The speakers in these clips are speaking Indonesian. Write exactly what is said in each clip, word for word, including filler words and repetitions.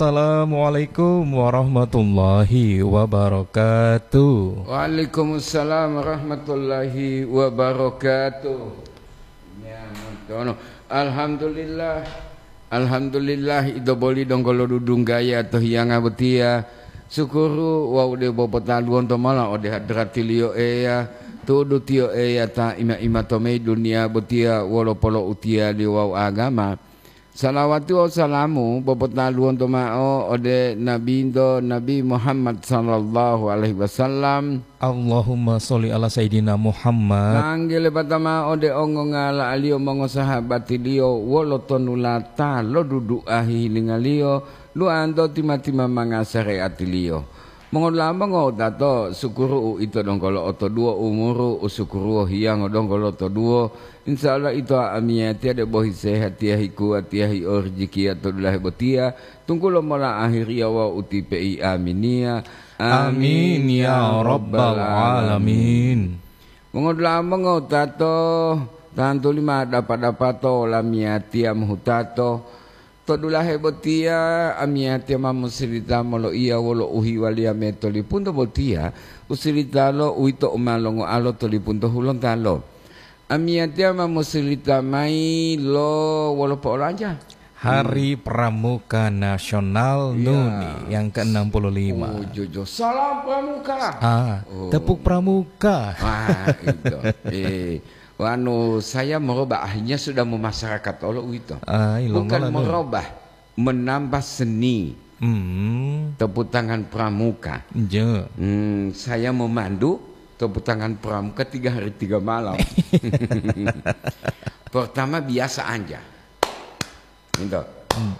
Assalamualaikum warahmatullahi wabarakatuh. Waalaikumsalam warahmatullahi wabarakatuh. Ya, no. Alhamdulillah. Alhamdulillah ido boli donggolo dudung gaya atau hiang abetia. Syukuru wa ude bobot taluan to mala ode hadratilio eya. Tudu tio eya ta ima ima tomei dunia betia wolo polo utia di wau agama. Salawatu wa salamu bobot naluan to mao ode nabi indo Nabi Muhammad sallallahu alaihi wasallam. Allahumma sholli ala sayidina Muhammad. Nanggele batama ode ongo ngala alio mongo sahabat liyo wolo tonulata lo dudu ahi lingalio lu ando tima-tima mangasare atilio. Mongo lambang o dato sukuru itu dongkolo oto duo umuru usukuru hiang dongkolo oto duo. Insyaallah itu amiyati ada bohi sehat tiahi kuat tiahi orjiki atau dulahi botia. Tunggu lo mola akhir ya wa utipi aminia. Amin ya rabbal alamin. Mongo lambang o dato tantu lima dapat dapat to lamiyati amhutato. Todulah botia amiati mamu sirita molo iya wolo uhi walia metoli punto botia usirita lo uito umalongo alo toli punto hulon talo amiati mamu sirita mai lo wolo po aja Hari Pramuka Nasional ya. Nuni yang ke enam puluh lima. Oh jojo salam pramuka Ah, oh. Tepuk pramuka. Ah itu eh Wanu saya merubah akhirnya sudah memasyarakat Allah itu ah, bukan merubah menambah seni hmm. tepuk tangan pramuka Je. Hmm, saya memandu tepuk tangan pramuka tiga hari tiga malam. Pertama biasa aja itu hmm.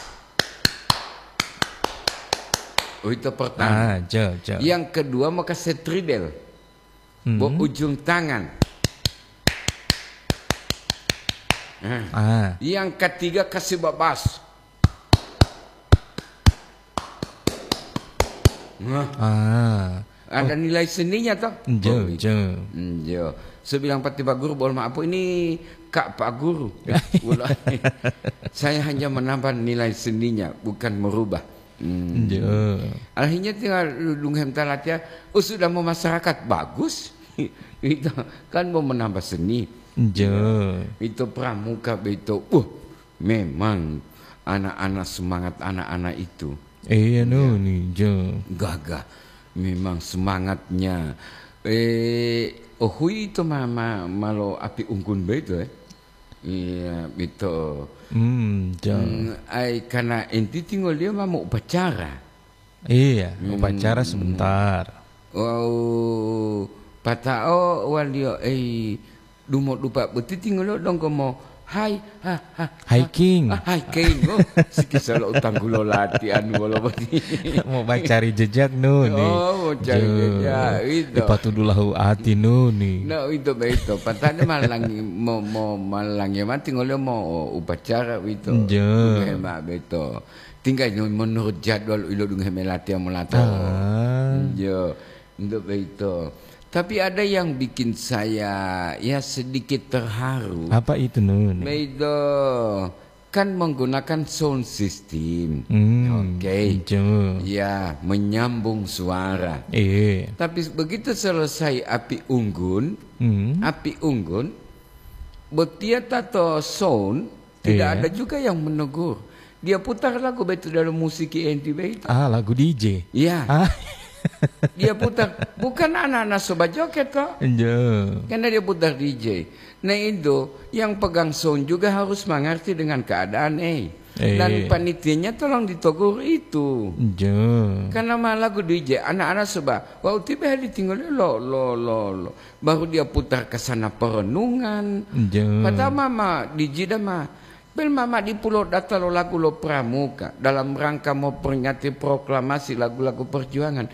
Oh itu pertama ah, je, je. Yang kedua mau kasih tribel hmm. ujung tangan. Nah, ah. Yang ketiga kasih babas. Nah, ah. Ada oh. nilai seninya toh. Jo, jo. Jo. Sebilang pati Pak Guru boleh maaf ini Kak Pak Guru. Saya hanya menambah nilai seninya bukan merubah. Hmm. Jo. Akhirnya tinggal dunghem talatnya. Oh sudah mau masyarakat bagus. Itu kan mau menambah seni. Jo. Itu pramuka itu, uh, memang anak-anak semangat anak-anak itu. Iya no nih jo. Gagah, memang semangatnya. Eh, oh itu mama malu api unggun begitu eh. Iya itu. Hmm, jo. Hmm, ay karena enti tinggal dia mau upacara. Iya, upacara hmm. sebentar. Oh, patao walio eh. Dumo lupa betul tinggal dong komo hai ha ha hiking ah, hiking oh sikit lo utang gulo latihan walau beti mau cari jejak nu nih oh mau cari jejak itu ipatudulahu hati nu nih no itu begitu patahnya malangi mau mau malangi mati ngolo mau upacara itu hemat betul tinggal menurut jadwal ilo dung hemelati yang melato jo untuk begitu. Tapi ada yang bikin saya ya sedikit terharu. Apa itu nun? Bedo kan menggunakan sound system. Hmm, Oke. Okay. Ya, menyambung suara. Eh. Tapi begitu selesai api unggun, hmm. api unggun, betia tato sound tidak eh. ada juga yang menegur. Dia putar lagu betul dalam musik N T V itu. Ah, lagu D J. Iya. Ah. Dia putar bukan anak-anak sobat joget kok. Iya. Karena dia putar D J. Nah itu yang pegang sound juga harus mengerti dengan keadaan eh. eh. Dan panitianya tolong ditegur itu. Iya. Karena malah lagu D J anak-anak sobat. Wah tiba hari tinggal lo lo lo lo. Baru dia putar ke sana perenungan. Iya. Kata mama D J dah mah. Bel mama di pulau data lo lagu lo pramuka dalam rangka mau peringati proklamasi lagu-lagu perjuangan.